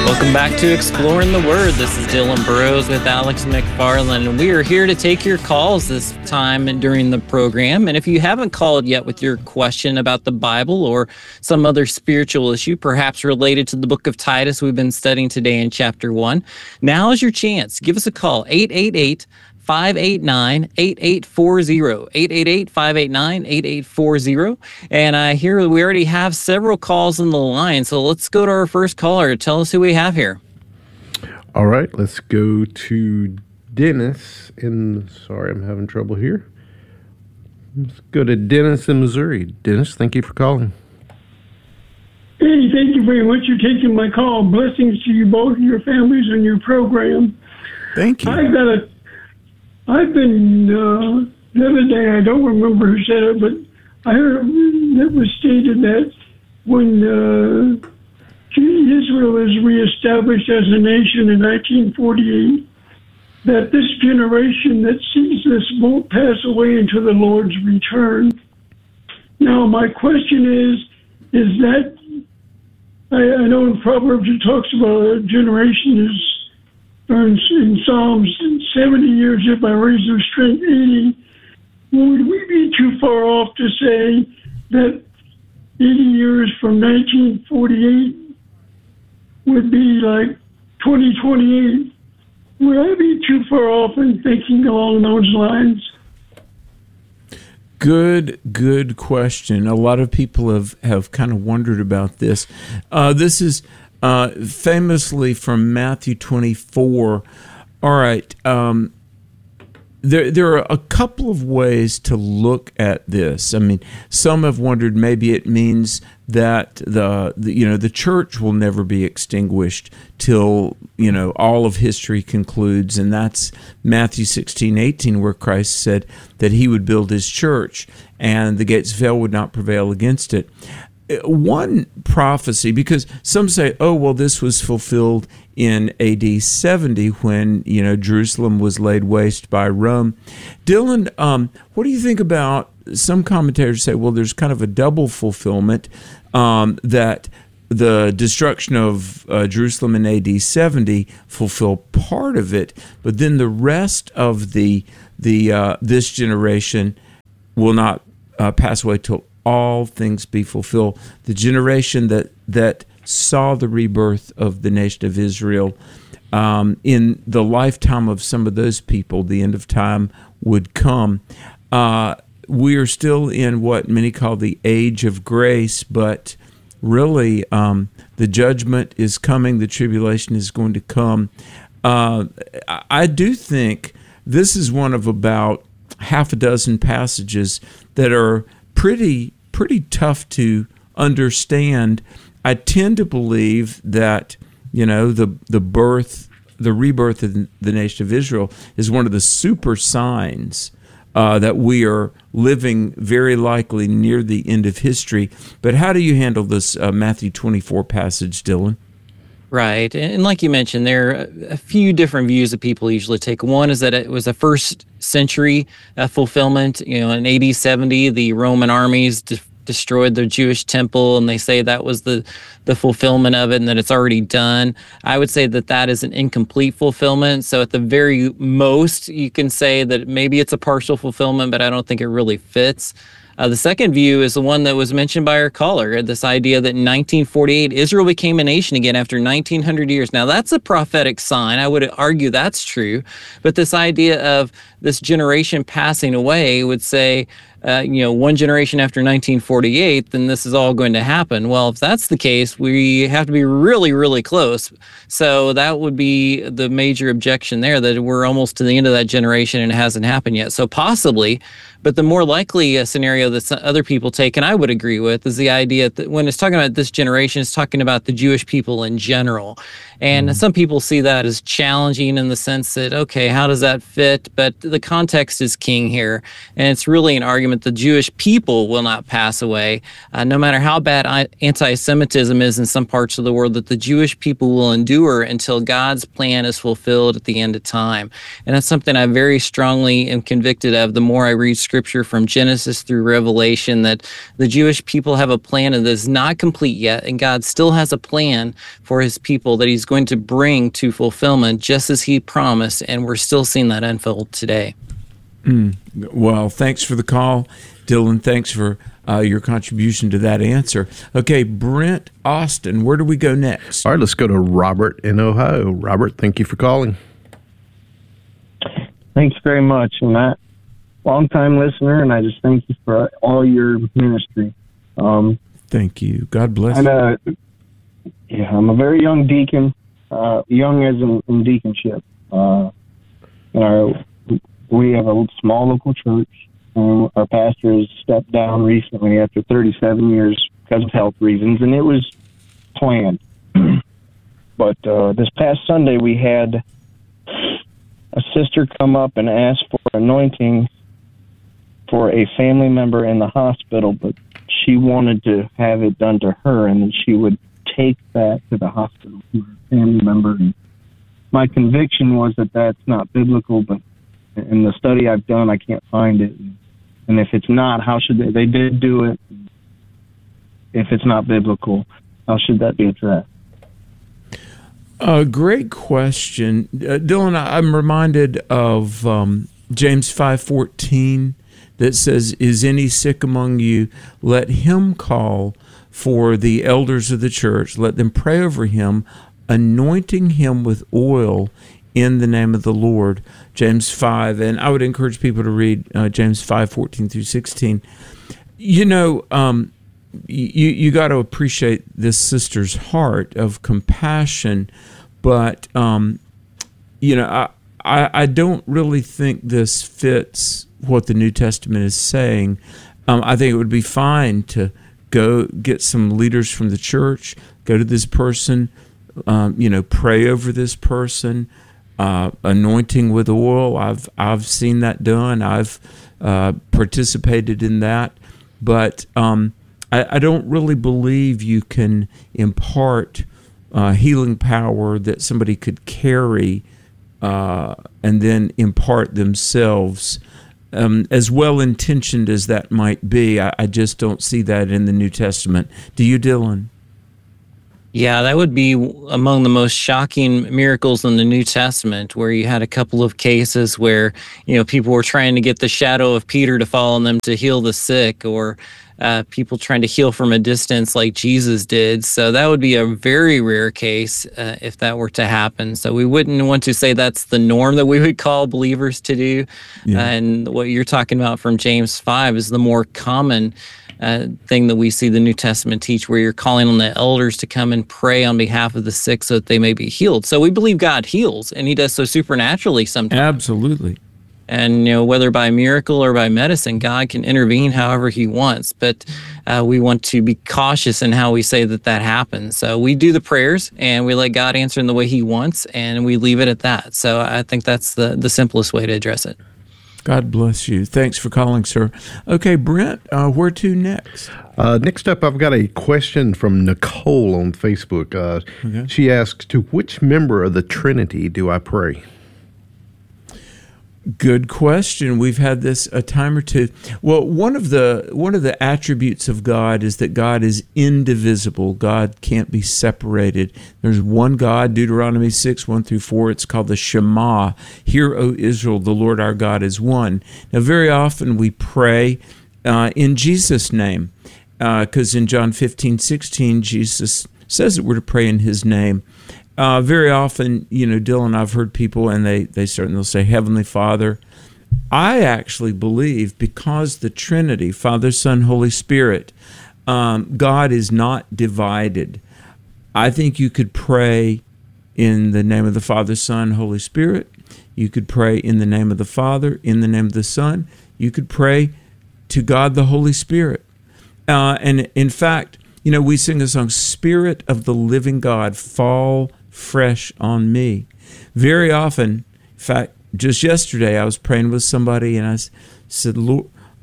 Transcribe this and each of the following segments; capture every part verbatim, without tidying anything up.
Welcome back to Exploring the Word. This is Dylan Burrows with Alex McFarland, and we are here to take your calls this time during the program. And if you haven't called yet with your question about the Bible or some other spiritual issue, perhaps related to the book of Titus we've been studying today in chapter one, now is your chance. Give us a call, eight eight eight, five eight nine, eight eight four zero, eight eight eight, five eight nine, eight eight four zero. And I hear we already have several calls in the line, so let's go to our first caller. Tell us who we have here. All right, let's go to Dennis in, sorry, I'm having trouble here. Let's go to Dennis in Missouri. Dennis, thank you for calling. Hey, thank you very much for taking my call. Blessings to you both, your families, and your program. Thank you. I've got a I've been, uh, the other day, I don't remember who said it, but I heard it was stated that when uh, Israel is reestablished as a nation in nineteen forty-eight, that this generation that sees this won't pass away until the Lord's return. Now, my question is, is that, I, I know in Proverbs it talks about a generation is, or in, in Psalms, seventy years if I raise their strength, eighty. Would we be too far off to say that eighty years from nineteen forty-eight would be like twenty twenty-eight? Would I be too far off in thinking along those lines? Good, good question. A lot of people have, have kind of wondered about this. Uh, this is uh, famously from Matthew twenty-four. All right. Um, there, there are a couple of ways to look at this. I mean, some have wondered maybe it means that the, the you know the church will never be extinguished till you know all of history concludes, and that's Matthew sixteen eighteen, where Christ said that He would build His church, and the gates of hell would not prevail against it. One prophecy, because some say, oh, well, this was fulfilled in A D seventy when, you know, Jerusalem was laid waste by Rome. Dylan, um, what do you think about, some commentators say, well, there's kind of a double fulfillment, um, that the destruction of uh, Jerusalem in A D seventy fulfilled part of it, but then the rest of the the uh, this generation will not uh, pass away till all things be fulfilled. The generation that that saw the rebirth of the nation of Israel, um, in the lifetime of some of those people, the end of time would come. Uh, we are still in what many call the age of grace, but really um, the judgment is coming, the tribulation is going to come. Uh, I do think this is one of about half a dozen passages that are pretty pretty tough to understand. I tend to believe that, you know, the the birth, the rebirth of the nation of Israel is one of the super signs uh, that we are living very likely near the end of history. But how do you handle this uh, Matthew twenty-four passage, Dylan? Right. And like you mentioned, there are a few different views that people usually take. One is that it was a first century uh, fulfillment. You know, in A D seventy, the Roman armies de- destroyed the Jewish temple, and they say that was the, the fulfillment of it and that it's already done. I would say that that is an incomplete fulfillment. So at the very most, you can say that maybe it's a partial fulfillment, but I don't think it really fits. Uh, the second view is the one that was mentioned by our caller, this idea that in nineteen forty-eight, Israel became a nation again after nineteen hundred years. Now, that's a prophetic sign. I would argue that's true. But this idea of this generation passing away would say, uh, you know, one generation after nineteen forty-eight, then this is all going to happen. Well, if that's the case, we have to be really, really close. So that would be the major objection there, that we're almost to the end of that generation and it hasn't happened yet. So possibly, but the more likely uh, scenario that other people take, and I would agree with, is the idea that when it's talking about this generation, it's talking about the Jewish people in general. And mm. some people see that as challenging in the sense that, okay, how does that fit? But the context is king here. And it's really an argument Testament, the Jewish people will not pass away. Uh, no matter how bad anti-Semitism is in some parts of the world, that the Jewish people will endure until God's plan is fulfilled at the end of time. And that's something I very strongly am convicted of the more I read Scripture from Genesis through Revelation, that the Jewish people have a plan that is not complete yet, and God still has a plan for his people that he's going to bring to fulfillment just as he promised, and we're still seeing that unfold today. Mm. Well, thanks for the call, Dylan. Thanks for uh, your contribution to that answer. Okay, Brent Austin, where do we go next? All right, let's go to Robert in Ohio. Robert, thank you for calling. Thanks very much, Matt. Long-time listener, and I just thank you for all your ministry. Um, thank you. God bless I'm you. a, yeah, I'm a very young deacon, uh, young as in, in deaconship. Uh, in our, we have a small local church, and our pastor has stepped down recently after thirty-seven years because of health reasons, and it was planned. But uh, this past Sunday, we had a sister come up and ask for anointing for a family member in the hospital, but she wanted to have it done to her, and then she would take that to the hospital to her family member. And my conviction was that that's not biblical, but in the study I've done, I can't find it. And if it's not, how should they? They did do it. If it's not biblical, how should that be addressed? A uh, great question, uh, Dylan. I'm reminded of um, James five fourteen that says, "Is any sick among you? Let him call for the elders of the church. Let them pray over him, anointing him with oil in the name of the Lord." James five, and I would encourage people to read uh, James five fourteen through sixteen. You know, um, you you got to appreciate this sister's heart of compassion, but um, you know, I, I I don't really think this fits what the New Testament is saying. Um, I think it would be fine to go get some leaders from the church, go to this person, um, you know, pray over this person, uh, anointing with oil. I've I've seen that done. I've uh, participated in that, but um, I, I don't really believe you can impart uh, healing power that somebody could carry uh, and then impart themselves. Um, as well-intentioned as that might be, I, I just don't see that in the New Testament. Do you, Dylan? Yeah, that would be among the most shocking miracles in the New Testament, where you had a couple of cases where, you know, people were trying to get the shadow of Peter to fall on them to heal the sick, or uh, people trying to heal from a distance like Jesus did. So that would be a very rare case uh, if that were to happen. So we wouldn't want to say that's the norm that we would call believers to do. Yeah. Uh, and what you're talking about from James five is the more common uh, thing that we see the New Testament teach, where you're calling on the elders to come and pray on behalf of the sick so that they may be healed. So we believe God heals, and he does so supernaturally sometimes. Absolutely. And, you know, whether by miracle or by medicine, God can intervene however he wants. But uh, we want to be cautious in how we say that that happens. So we do the prayers, and we let God answer in the way he wants, and we leave it at that. So I think that's the, the simplest way to address it. God bless you. Thanks for calling, sir. Okay, Brent, uh, where to next? Uh, next up, I've got a question from Nicole on Facebook. Uh, okay. She asks, to which member of the Trinity do I pray? Good question. We've had this a time or two. Well, one of the one of the attributes of God is that God is indivisible. God can't be separated. There's one God, Deuteronomy six, one through four. It's called the Shema. Hear, O Israel, the Lord our God is one. Now, very often we pray uh, in Jesus' name, because uh, in John fifteen, sixteen, Jesus says that we're to pray in his name. Uh, very often, you know, Dylan, I've heard people, and they, they start and they'll say, Heavenly Father. I actually believe, because the Trinity, Father, Son, Holy Spirit, um, God is not divided. I think you could pray in the name of the Father, Son, Holy Spirit. You could pray in the name of the Father, in the name of the Son. You could pray to God the Holy Spirit. Uh, and in fact, you know, we sing a song, Spirit of the living God, fall fresh on me. Very often, in fact, just yesterday I was praying with somebody, and I said, Lord,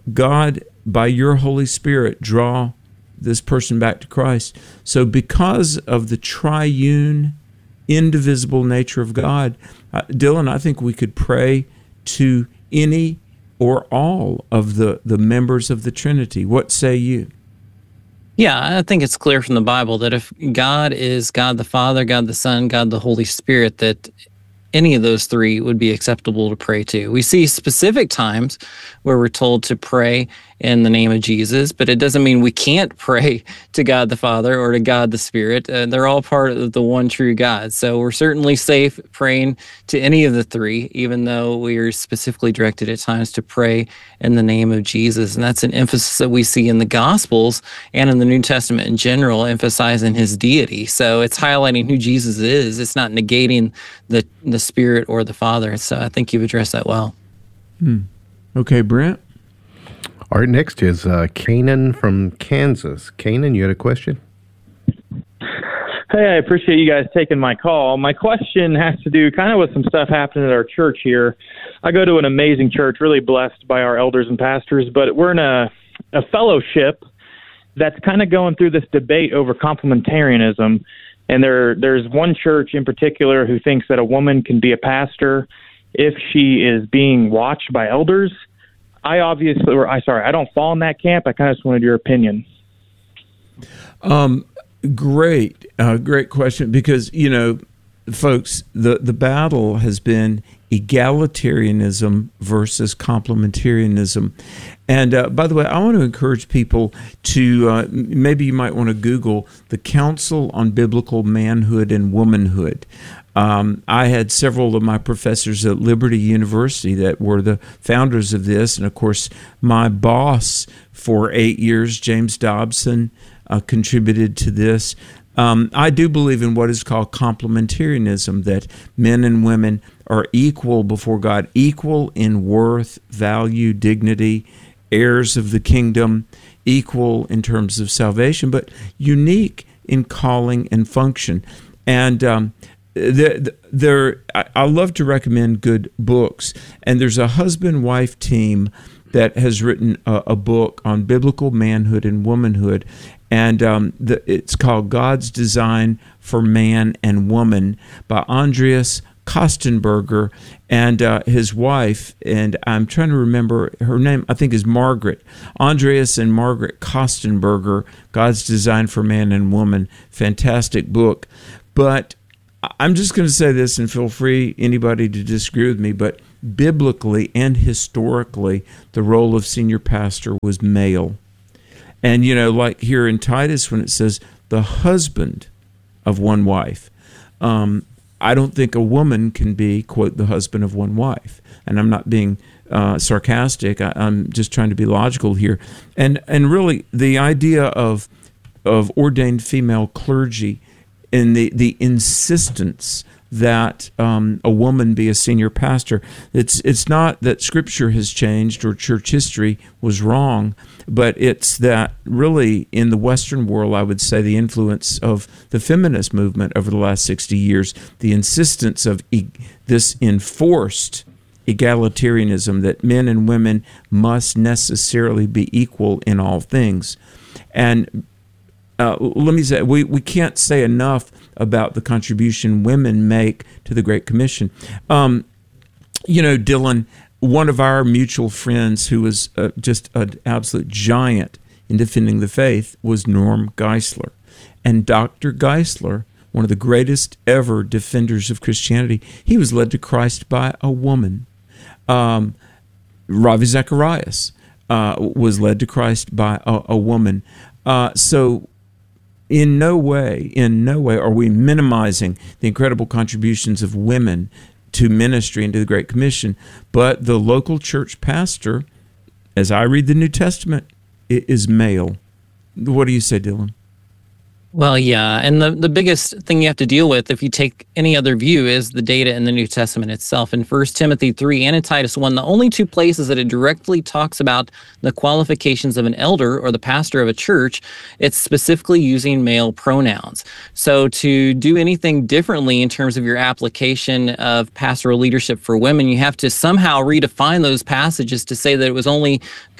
God, by your Holy Spirit, draw this person back to Christ. So because of the triune, indivisible nature of God, uh, Dylan, I think we could pray to any or all of the, the members of the Trinity. What say you? Yeah, I think it's clear from the Bible that if God is God the Father, God the Son, God the Holy Spirit, that any of those three would be acceptable to pray to. We see specific times where we're told to pray in the name of Jesus, but it doesn't mean we can't pray to God the Father or to God the Spirit. Uh, they're all part of the one true God. So we're certainly safe praying to any of the three, even though we are specifically directed at times to pray in the name of Jesus. And that's an emphasis that we see in the Gospels and in the New Testament in general, emphasizing his deity. So it's highlighting who Jesus is. It's not negating the, the Spirit or the Father. So I think you've addressed that well. Hmm. Okay, Brent? All right, next is uh, Canaan from Kansas. Canaan, you had a question? Hey, I appreciate you guys taking my call. My question has to do kind of with some stuff happening at our church here. I go to an amazing church, really blessed by our elders and pastors, but we're in a, a fellowship that's kind of going through this debate over complementarianism. And there, there's one church in particular who thinks that a woman can be a pastor if she is being watched by elders. I obviously, or I sorry, I don't fall in that camp. I kind of just wanted your opinion. Um, great, uh, great question. Because you know, folks, the the battle has been egalitarianism versus complementarianism. And uh, by the way, I want to encourage people to uh, maybe you might want to Google the Council on Biblical Manhood and Womanhood. Um, I had several of my professors at Liberty University that were the founders of this. And of course, my boss for eight years, James Dobson, uh, contributed to this. Um, I do believe in what is called complementarianism, that men and women are equal before God, equal in worth, value, dignity, heirs of the kingdom, equal in terms of salvation, but unique in calling and function. And um, There, there, I love to recommend good books, and there's a husband-wife team that has written a, a book on biblical manhood and womanhood, and um, the, it's called God's Design for Man and Woman by Andreas Kostenberger and uh, his wife, and I'm trying to remember her name, I think is Margaret. Andreas and Margaret Kostenberger, God's Design for Man and Woman, fantastic book. But I'm just going to say this, and feel free, anybody, to disagree with me, but biblically and historically, the role of senior pastor was male. And, you know, like here in Titus, when it says the husband of one wife, um, I don't think a woman can be, quote, the husband of one wife. And I'm not being uh, sarcastic. I, I'm just trying to be logical here. And and really, the idea of of ordained female clergy and the, the insistence that um, a woman be a senior pastor, it's it's not that Scripture has changed or church history was wrong, but it's that really in the Western world, I would say the influence of the feminist movement over the last sixty years, the insistence of e- this enforced egalitarianism that men and women must necessarily be equal in all things. And Uh, let me say, we, we can't say enough about the contribution women make to the Great Commission. Um, you know, Dylan, one of our mutual friends who was uh, just an absolute giant in defending the faith was Norm Geisler. And Doctor Geisler, one of the greatest ever defenders of Christianity, he was led to Christ by a woman. Um, Ravi Zacharias uh, was led to Christ by a, a woman. Uh, so, In no way, in no way are we minimizing the incredible contributions of women to ministry and to the Great Commission, but the local church pastor, as I read the New Testament, is male. What do you say, Dylan? Well, yeah, and the, the biggest thing you have to deal with, if you take any other view, is the data in the New Testament itself. In First Timothy three and in Titus one, the only two places that it directly talks about the qualifications of an elder or the pastor of a church, it's specifically using male pronouns. So to do anything differently in terms of your application of pastoral leadership for women, you have to somehow redefine those passages to say that it was only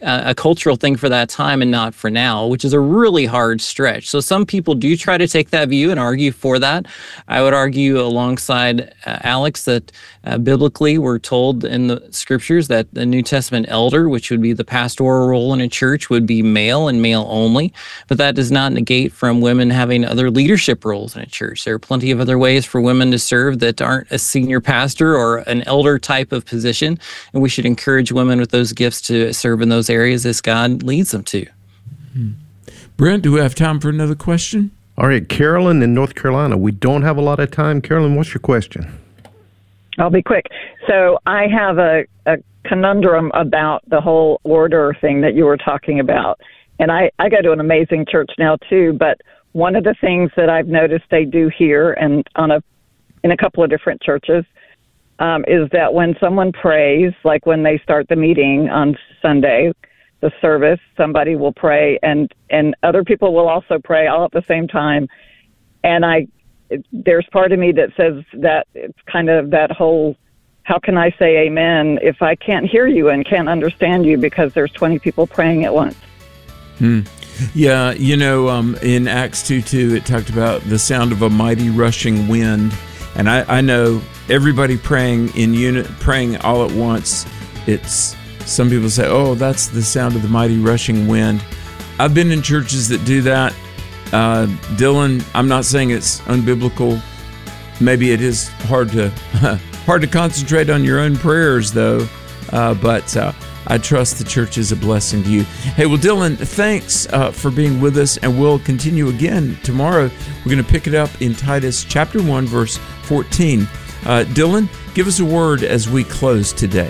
uh, a cultural thing for that time and not for now, which is a really hard stretch. So some people do try to take that view and argue for that. I would argue alongside uh, Alex that uh, biblically we're told in the scriptures that the New Testament elder, which would be the pastoral role in a church, would be male and male only. But that does not negate from women having other leadership roles in a church. There are plenty of other ways for women to serve that aren't a senior pastor or an elder type of position. And we should encourage women with those gifts to serve in those areas as God leads them to. Hmm. Brent, do we have time for another question? All right, Carolyn in North Carolina. We don't have a lot of time. Carolyn, what's your question? I'll be quick. So I have a, a conundrum about the whole order thing that you were talking about. And I, I go to an amazing church now, too. But one of the things that I've noticed they do here and on a in a couple of different churches um, is that when someone prays, like when they start the meeting on Sunday, the service, somebody will pray and, and other people will also pray all at the same time. And I, it, there's part of me that says that it's kind of that whole, how can I say amen if I can't hear you and can't understand you because there's twenty people praying at once? Hmm. Yeah, you know, um, in Acts two two, it talked about the sound of a mighty rushing wind. And I, I know everybody praying in unit, praying all at once, it's, some people say, oh, that's the sound of the mighty rushing wind. I've been in churches that do that. Uh, Dylan, I'm not saying it's unbiblical. Maybe it is hard to hard to concentrate on your own prayers, though. Uh, but uh, I trust the church is a blessing to you. Hey, well, Dylan, thanks uh, for being with us, and we'll continue again tomorrow. We're going to pick it up in Titus chapter one, verse fourteen. Uh, Dylan, give us a word as we close today.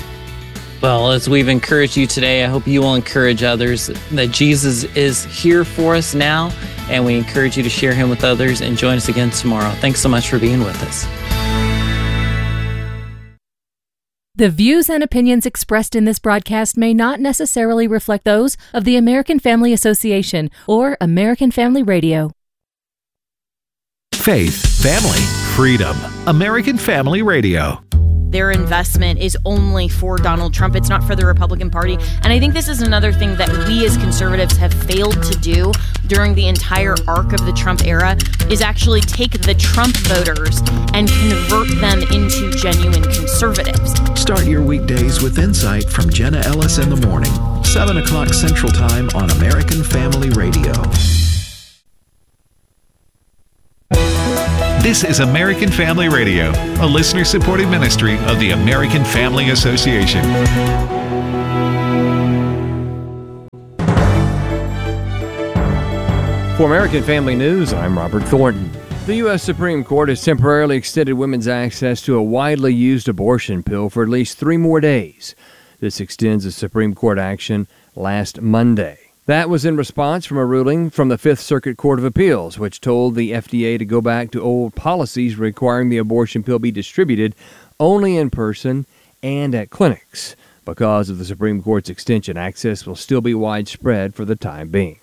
Well, as we've encouraged you today, I hope you will encourage others that Jesus is here for us now, and we encourage you to share him with others and join us again tomorrow. Thanks so much for being with us. The views and opinions expressed in this broadcast may not necessarily reflect those of the American Family Association or American Family Radio. Faith, family, freedom. American Family Radio. Their investment is only for Donald Trump. It's not for the Republican Party. And I think this is another thing that we as conservatives have failed to do during the entire arc of the Trump era is actually take the Trump voters and convert them into genuine conservatives. Start your weekdays with insight from Jenna Ellis in the morning, seven o'clock Central Time on American Family Radio. This is American Family Radio, a listener-supported ministry of the American Family Association. For American Family News, I'm Robert Thornton. The U S Supreme Court has temporarily extended women's access to a widely used abortion pill for at least three more days. This extends a Supreme Court action last Monday. That was in response from a ruling from the Fifth Circuit Court of Appeals, which told the F D A to go back to old policies requiring the abortion pill be distributed only in person and at clinics. Because of the Supreme Court's extension, access will still be widespread for the time being.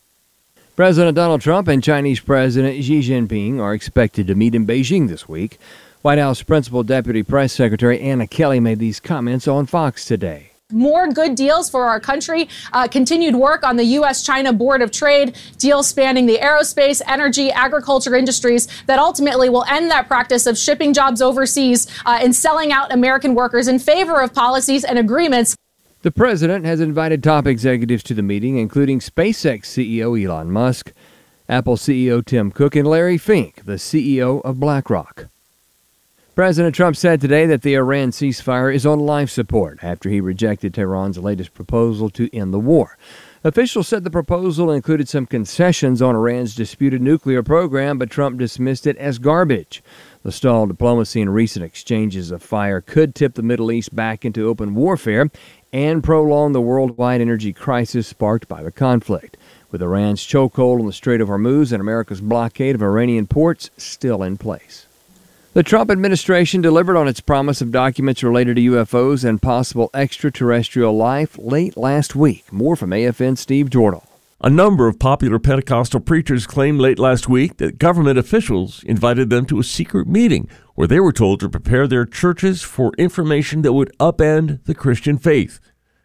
President Donald Trump and Chinese President Xi Jinping are expected to meet in Beijing this week. White House Principal Deputy Press Secretary Anna Kelly made these comments on Fox today. More good deals for our country, uh, continued work on the U S China Board of Trade, deals spanning the aerospace, energy, agriculture industries that ultimately will end that practice of shipping jobs overseas uh, and selling out American workers in favor of policies and agreements. The president has invited top executives to the meeting, including SpaceX C E O Elon Musk, Apple C E O Tim Cook, and Larry Fink, the C E O of BlackRock. President Trump said today that the Iran ceasefire is on life support after he rejected Tehran's latest proposal to end the war. Officials said the proposal included some concessions on Iran's disputed nuclear program, but Trump dismissed it as garbage. The stalled diplomacy and recent exchanges of fire could tip the Middle East back into open warfare and prolong the worldwide energy crisis sparked by the conflict, with Iran's chokehold on the Strait of Hormuz and America's blockade of Iranian ports still in place. The Trump administration delivered on its promise of documents related to U F Os and possible extraterrestrial life late last week. More from A F N's Steve Jordal. A number of popular Pentecostal preachers claimed late last week that government officials invited them to a secret meeting where they were told to prepare their churches for information that would upend the Christian faith.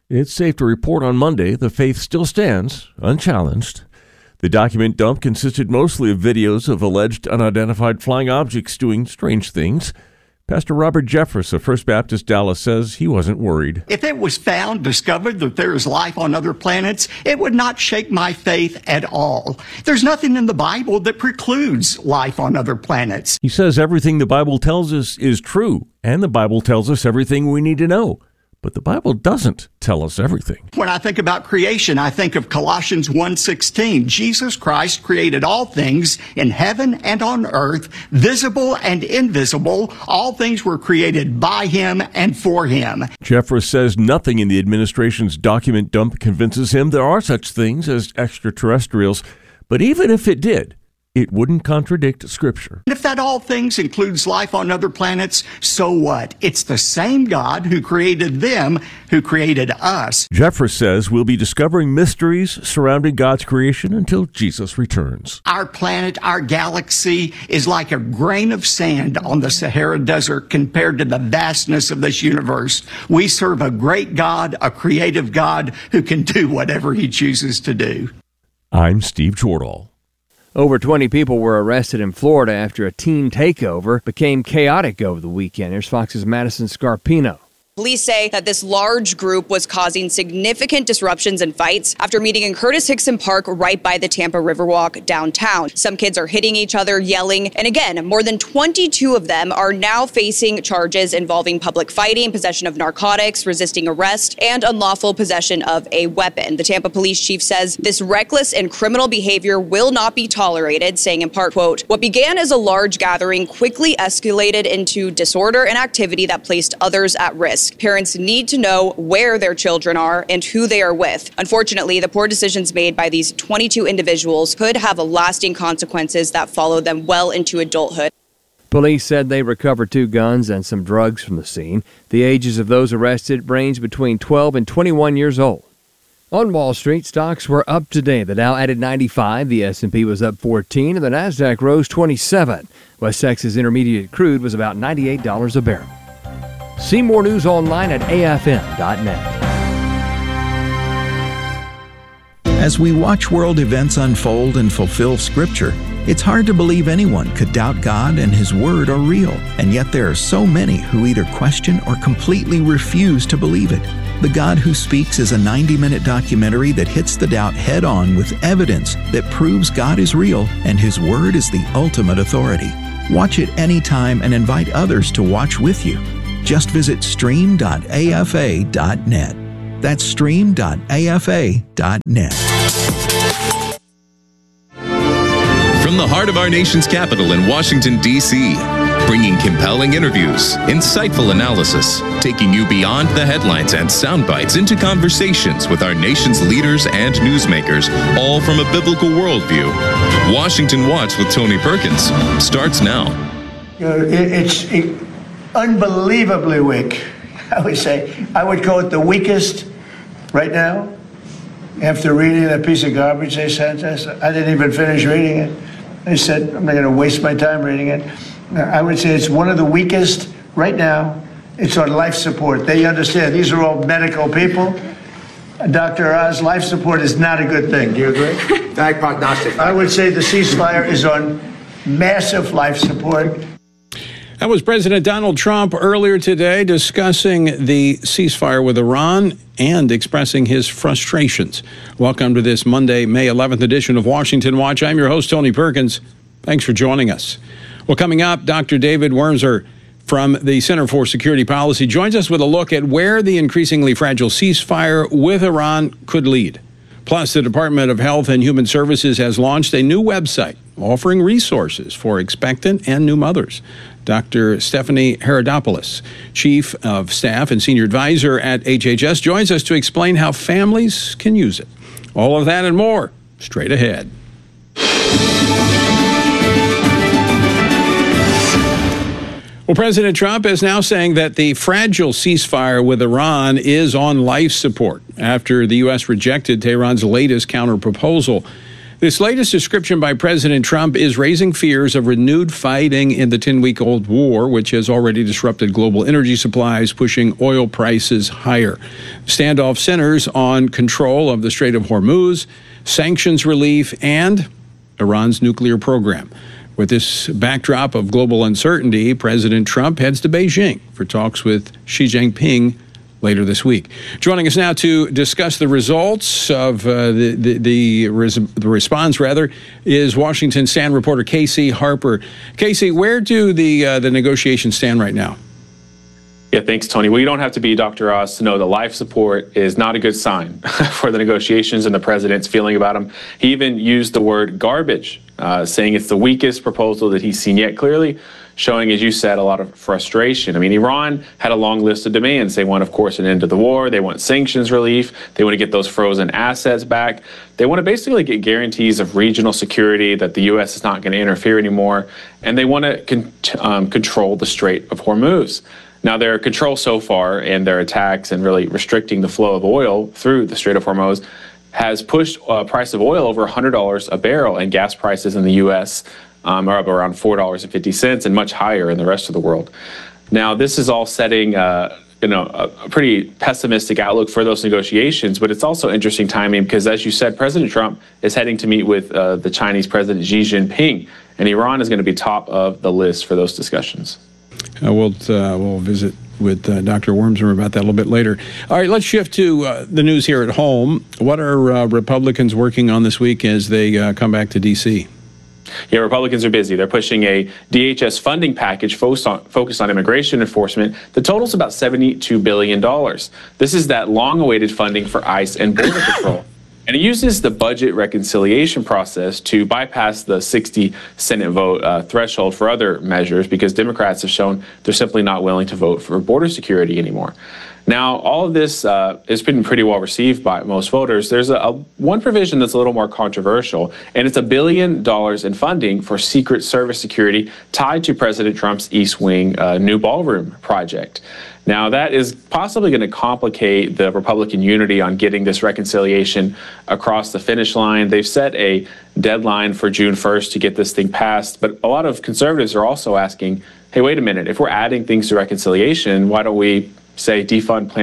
It's safe to report on Monday the faith still stands unchallenged. The document dump consisted mostly of videos of alleged unidentified flying objects doing strange things. Pastor Robert Jeffress of First Baptist Dallas says he wasn't worried. If it was found, discovered that there is life on other planets, it would not shake my faith at all. There's nothing in the Bible that precludes life on other planets. He says everything the Bible tells us is true, and the Bible tells us everything we need to know. But the Bible doesn't tell us everything. When I think about creation, I think of Colossians one sixteen. Jesus Christ created all things in heaven and on earth, visible and invisible. All things were created by him and for him. Jeffress says nothing in the administration's document dump convinces him there are such things as extraterrestrials. But even if it did, it wouldn't contradict Scripture. And if that all things includes life on other planets, so what? It's the same God who created them who created us. Jeffress says we'll be discovering mysteries surrounding God's creation until Jesus returns. Our planet, our galaxy, is like a grain of sand on the Sahara Desert compared to the vastness of this universe. We serve a great God, a creative God who can do whatever he chooses to do. I'm Steve Jordahl. Over twenty people were arrested in Florida after a teen takeover became chaotic over the weekend. Here's Fox's Madison Scarpino. Police say that this large group was causing significant disruptions and fights after meeting in Curtis Hickson Park right by the Tampa Riverwalk downtown. Some kids are hitting each other, yelling, and again, more than twenty-two of them are now facing charges involving public fighting, possession of narcotics, resisting arrest, and unlawful possession of a weapon. The Tampa police chief says this reckless and criminal behavior will not be tolerated, saying in part, quote, "What began as a large gathering quickly escalated into disorder and activity that placed others at risk. Parents need to know where their children are and who they are with. Unfortunately, the poor decisions made by these twenty-two individuals could have lasting consequences that follow them well into adulthood." Police said they recovered two guns and some drugs from the scene. The ages of those arrested range between twelve and twenty-one years old. On Wall Street, stocks were up today. The Dow added ninety-five, the S and P was up fourteen, and the Nasdaq rose twenty-seven. West Texas Intermediate crude was about ninety-eight dollars a barrel. See more news online at A F M dot net. As we watch world events unfold and fulfill Scripture, it's hard to believe anyone could doubt God and His Word are real. And yet there are so many who either question or completely refuse to believe it. The God Who Speaks is a ninety-minute documentary that hits the doubt head-on with evidence that proves God is real and His Word is the ultimate authority. Watch it anytime and invite others to watch with you. Just visit stream dot A F A dot net. That's stream dot A F A dot net. From the heart of our nation's capital in Washington, D C, bringing compelling interviews, insightful analysis, taking you beyond the headlines and sound bites into conversations with our nation's leaders and newsmakers, all from a biblical worldview. Washington Watch with Tony Perkins starts now. You know, it, it's... It, unbelievably weak, I would say. I would call it the weakest right now. After reading that piece of garbage they sent us, I didn't even finish reading it. I said, I'm not going to waste my time reading it. I would say it's one of the weakest right now. It's on life support. They understand these are all medical people. Doctor Oz, life support is not a good thing. Do you agree? Bad prognostic. I would say the ceasefire is on massive life support. That was President Donald Trump earlier today discussing the ceasefire with Iran and expressing his frustrations. Welcome to this Monday, May eleventh edition of Washington Watch. I'm your host, Tony Perkins. Thanks for joining us. Well, coming up, Doctor David Wurmser from the Center for Security Policy joins us with a look at where the increasingly fragile ceasefire with Iran could lead. Plus, the Department of Health and Human Services has launched a new website offering resources for expectant and new mothers. Doctor Stephanie Herodopoulos, Chief of Staff and Senior Advisor at H H S, joins us to explain how families can use it. All of that and more, straight ahead. Well, President Trump is now saying that the fragile ceasefire with Iran is on life support after the U S rejected Tehran's latest counterproposal. This latest description by President Trump is raising fears of renewed fighting in the ten-week-old war, which has already disrupted global energy supplies, pushing oil prices higher. Standoff centers on control of the Strait of Hormuz, sanctions relief, and Iran's nuclear program. With this backdrop of global uncertainty, President Trump heads to Beijing for talks with Xi Jinping later this week. Joining us now to discuss the results of uh, the the the, res- the response, rather, is Washington Stand reporter Casey Harper. Casey, where do the uh, the negotiations stand right now? Yeah, thanks, Tony. Well, you don't have to be Doctor Oz to know that life support is not a good sign for the negotiations and the president's feeling about them. He even used the word garbage, uh, saying it's the weakest proposal that he's seen yet, clearly showing, as you said, a lot of frustration. I mean, Iran had a long list of demands. They want, of course, an end to the war. They want sanctions relief. They want to get those frozen assets back. They want to basically get guarantees of regional security, that the U S is not going to interfere anymore. And they want to con- um, control the Strait of Hormuz. Now, their control so far and their attacks and really restricting the flow of oil through the Strait of Hormuz has pushed uh, price of oil over one hundred dollars a barrel, and gas prices in the U S um, are up around four dollars and fifty cents and much higher in the rest of the world. Now, this is all setting uh, you know, a, a pretty pessimistic outlook for those negotiations, but it's also interesting timing because, as you said, President Trump is heading to meet with uh, the Chinese President Xi Jinping, and Iran is going to be top of the list for those discussions. Uh, we'll uh, we'll visit with uh, Doctor Wormser about that a little bit later. All right, let's shift to uh, the news here at home. What are uh, Republicans working on this week as they uh, come back to D C? Yeah, Republicans are busy. They're pushing a D H S funding package focused on, focused on immigration enforcement. The total's about seventy-two billion dollars. This is that long-awaited funding for ICE and Border Patrol. And it uses the budget reconciliation process to bypass the sixty Senate vote uh, threshold for other measures because Democrats have shown they're simply not willing to vote for border security anymore. Now, all of this uh, has been pretty well received by most voters. There's a, a one provision that's a little more controversial, and it's a billion dollars in funding for Secret Service security tied to President Trump's East Wing uh, new ballroom project. Now, that is possibly going to complicate the Republican unity on getting this reconciliation across the finish line. They've set a deadline for June first to get this thing passed, but a lot of conservatives are also asking, hey, wait a minute, if we're adding things to reconciliation, why don't we say defund Plan